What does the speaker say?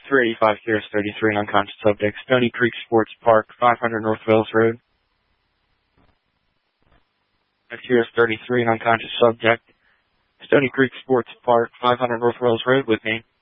385 Curious 33, an unconscious subject, Stony Creek Sports Park, 500 North Wales Road. Curious 33, an unconscious subject, Stony Creek Sports Park, 500 North Wales Road with me.